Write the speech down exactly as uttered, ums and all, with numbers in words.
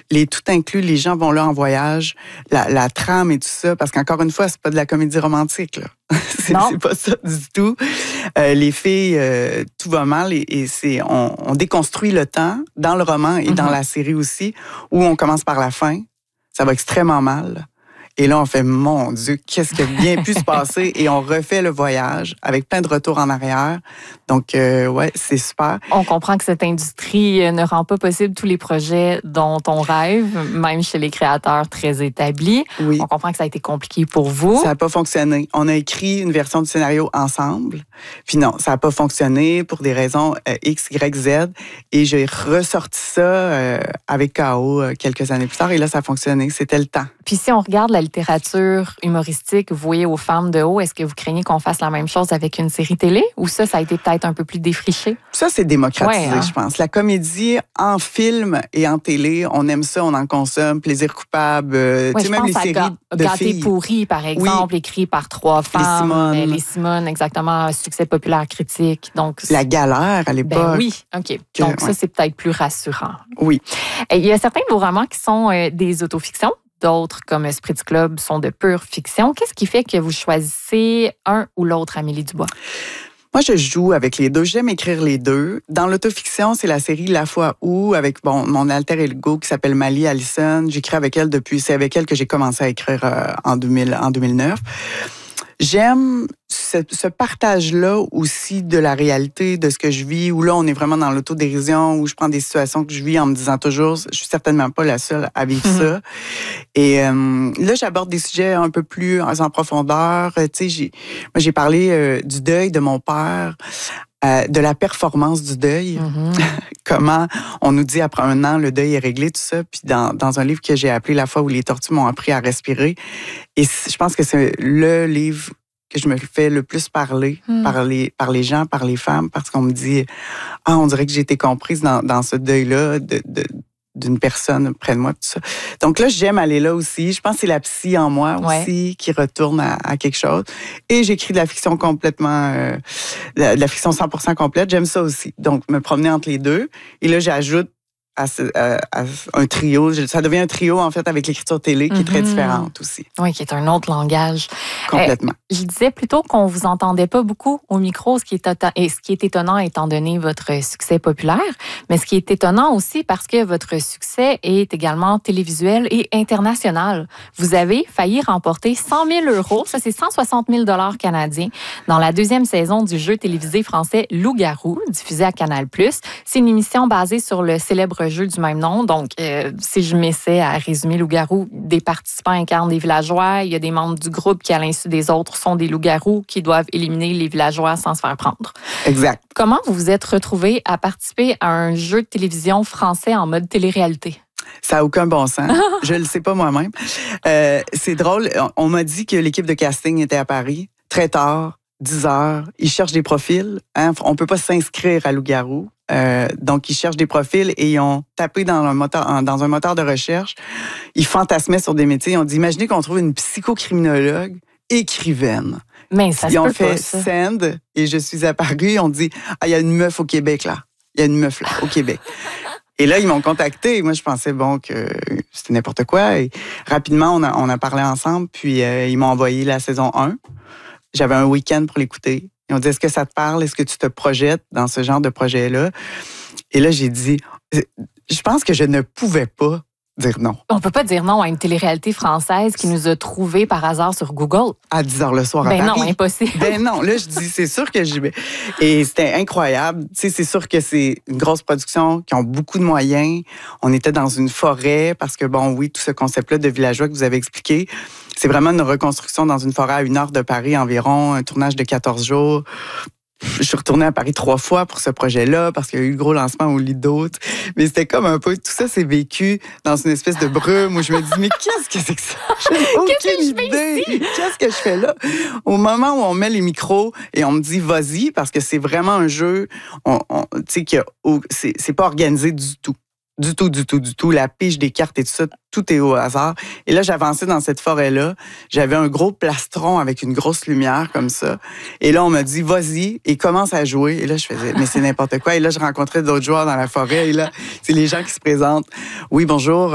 les tout inclus, les gens vont là en voyage, la, la trame et tout ça, parce qu'encore une fois, c'est pas de la comédie romantique, là. c'est, c'est pas ça du tout. Euh, les filles, euh, tout va mal et, et c'est, on, on déconstruit le temps dans le roman et mm-hmm. dans la série aussi, où on commence par la fin. Ça va extrêmement mal. Et là, on fait, mon Dieu, qu'est-ce qui a bien pu se passer? Et on refait le voyage avec plein de retours en arrière. Donc, euh, ouais, c'est super. On comprend que cette industrie ne rend pas possible tous les projets dont on rêve, même chez les créateurs très établis. Oui. On comprend que ça a été compliqué pour vous. Ça n'a pas fonctionné. On a écrit une version du scénario ensemble. Puis non, ça n'a pas fonctionné pour des raisons euh, X, Y, Z. Et j'ai ressorti ça euh, avec K O euh, quelques années plus tard. Et là, ça a fonctionné. C'était le temps. Puis si on regarde la littérature humoristique vouée aux femmes de haut, est-ce que vous craignez qu'on fasse la même chose avec une série télé? Ou ça, ça a été peut-être un peu plus défriché? Ça, c'est démocratisé, ouais, hein? je pense. La comédie en film et en télé, on aime ça, on en consomme. Plaisir coupable, euh, ouais, tu sais, même les séries ga- de Gâté filles. pourri, par exemple, oui. écrit par trois femmes. Les Simone. Les Simone, exactement. Succès populaire critique. Donc, La galère à l'époque. Ben oui, OK. Que, Donc ça, ouais. c'est peut-être plus rassurant. Oui. Et il y a certains de vos romans qui sont euh, des autofictions. D'autres, comme Spritz Club, sont de pure fiction. Qu'est-ce qui fait que vous choisissez un ou l'autre, Amélie Dubois? Moi, je joue avec les deux. J'aime écrire les deux. Dans l'autofiction, c'est la série La fois où, avec bon, mon alter ego qui s'appelle Mali Allison. J'écris avec elle depuis... C'est avec elle que j'ai commencé à écrire euh, en, deux mille, en deux mille neuf. J'aime ce, ce partage-là aussi de la réalité, de ce que je vis, où là, on est vraiment dans l'autodérision, où je prends des situations que je vis en me disant toujours, je suis certainement pas la seule à vivre mm-hmm. ça. Et euh, là, j'aborde des sujets un peu plus en profondeur. Tu sais, j'ai, moi, j'ai parlé euh, du deuil de mon père, euh, de la performance du deuil. Mm-hmm. Comment on nous dit après un an, le deuil est réglé, tout ça. Puis dans, dans un livre que j'ai appelé La fois où les tortues m'ont appris à respirer. Et je pense que c'est le livre que je me fais le plus parler mm. par, les, par les gens, par les femmes, parce qu'on me dit « Ah, on dirait que j'ai été comprise dans, dans ce deuil-là de, de, d'une personne près de moi. » Tout ça. Donc là, j'aime aller là aussi. Je pense que c'est la psy en moi aussi ouais. qui retourne à, à quelque chose. Et j'écris de la fiction complètement... Euh, de la fiction cent pour cent complète. J'aime ça aussi. Donc, me promener entre les deux. Et là, j'ajoute À, ce, à, à un trio. Ça devient un trio, en fait, avec l'écriture télé, qui est très différente aussi. Oui, qui est un autre langage. Complètement. Euh, je disais plutôt qu'on vous entendait pas beaucoup au micro, ce qui est, et ce qui est étonnant étant donné votre succès populaire, mais ce qui est étonnant aussi parce que votre succès est également télévisuel et international. Vous avez failli remporter cent mille euros, ça c'est cent soixante mille dollars canadiens, dans la deuxième saison du jeu télévisé français Loup-garou, diffusé à Canal plus. C'est une émission basée sur le célèbre jeu du même nom. Donc, euh, si je m'essaie à résumer Loup-garou, des participants incarnent des villageois. Il y a des membres du groupe qui, à l'insu des autres, sont des loups-garous qui doivent éliminer les villageois sans se faire prendre. Exact. Comment vous vous êtes retrouvés à participer à un jeu de télévision français en mode télé-réalité? Ça n'a aucun bon sens. Je ne le sais pas moi-même. Euh, c'est drôle. On m'a dit que l'équipe de casting était à Paris très tard, dix heures. Ils cherchent des profils. Hein? On ne peut pas s'inscrire à Loup-garou. Euh, donc, ils cherchent des profils et ils ont tapé dans un moteur, dans un moteur de recherche. Ils fantasmaient sur des métiers. Ils ont dit, imaginez qu'on trouve une psychocriminologue écrivaine. Mais ça Ils ont peut fait pas, ça. send et je suis apparue. Ils ont dit, ah, il y a une meuf au Québec, là. Il y a une meuf, là, au Québec. Et là, ils m'ont contacté. Moi, je pensais, bon, que c'était n'importe quoi. Et rapidement, on a, on a parlé ensemble. Puis, euh, ils m'ont envoyé la saison un. J'avais un week-end pour l'écouter. Ils ont dit, est-ce que ça te parle? Est-ce que tu te projettes dans ce genre de projet-là? Et là, j'ai dit, je pense que je ne pouvais pas dire non. On peut pas dire non à une télé-réalité française qui nous a trouvés par hasard sur Google. À dix heures le soir à ben Paris. Ben non, impossible. Ben non, là, je dis, c'est sûr que j'y vais. Et c'était incroyable. Tu sais, c'est sûr que c'est une grosse production, qui ont beaucoup de moyens. On était dans une forêt, parce que, bon, oui, tout ce concept-là de villageois que vous avez expliqué, c'est vraiment une reconstruction dans une forêt à une heure de Paris environ, un tournage de quatorze jours. Je suis retournée à Paris trois fois pour ce projet-là parce qu'il y a eu le gros lancement au Lido. Mais c'était comme un peu... Tout ça s'est vécu dans une espèce de brume où je me dis, mais qu'est-ce que c'est que ça? J'ai aucune idée. Qu'est-ce que je fais là? Au moment où on met les micros et on me dit, vas-y, parce que c'est vraiment un jeu, on, on, tu sais, c'est, c'est pas organisé du tout. Du tout, du tout, du tout. La pige des cartes et tout ça, tout est au hasard. Et là, j'avançais dans cette forêt-là. J'avais un gros plastron avec une grosse lumière comme ça. Et là, on m'a dit, vas-y, et commence à jouer. Et là, je faisais, mais c'est n'importe quoi. Et là, je rencontrais d'autres joueurs dans la forêt. Et là, c'est les gens qui se présentent. Oui, bonjour.